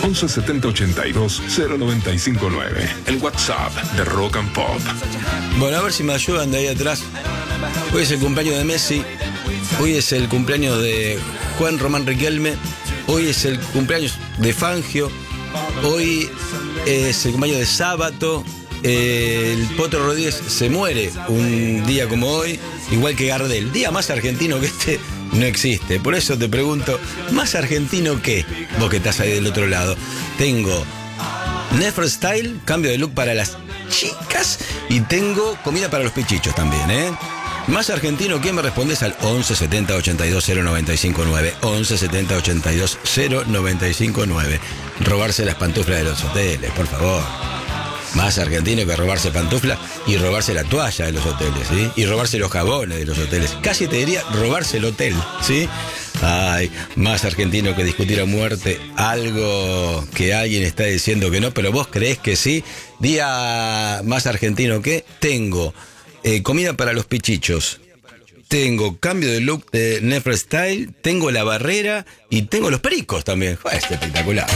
11 70 82 0959. El WhatsApp de Rock and Pop. Bueno, a ver si me ayudan de ahí atrás. Hoy es el cumpleaños de Messi. Hoy es el cumpleaños de Juan Román Riquelme. Hoy es el cumpleaños de Fangio. Hoy es el cumpleaños de Sábato. El Potro Rodríguez se muere un día como hoy, igual que Gardel. Día más argentino que este no existe. Por eso te pregunto, ¿más argentino qué? Vos que estás ahí del otro lado. Tengo Neferstyle, cambio de look para las chicas, y tengo comida para los pichichos también, ¿eh? Más argentino, ¿quién me respondes al 11 70 82 0959? 11 70 82 0959. Robarse las pantuflas de los hoteles, por favor. Más argentino que robarse pantuflas y robarse la toalla de los hoteles, ¿sí? Y robarse los jabones de los hoteles. Casi te diría robarse el hotel, ¿sí? Ay, más argentino que discutir a muerte algo que alguien está diciendo que no, pero vos creés que sí. Día más argentino que tengo comida para los pichichos. Tengo cambio de look de Neferstyle, tengo la barrera y tengo los pericos también. Es espectacular.